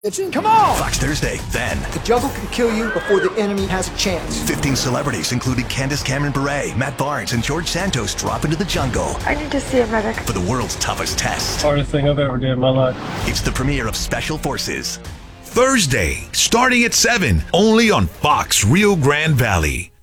Come on! Fox Thursday, then. The jungle can kill you before the enemy has a chance. 15 celebrities, including Candace Cameron Bure, Matt Barnes, and George Santos, drop into the jungle I need to see a medic. for the world's toughest test. Hardest thing I've ever did in my life. It's the premiere of Special Forces. Thursday, starting at 7, only on Fox Rio Grande Valley.